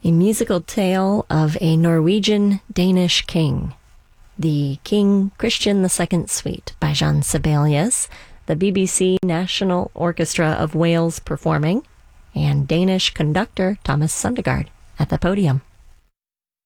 A musical tale of a Norwegian-Danish king. The King Christian II Suite by Jean Sibelius, the BBC National Orchestra of Wales performing, and Danish conductor Thomas Sundergaard at the podium.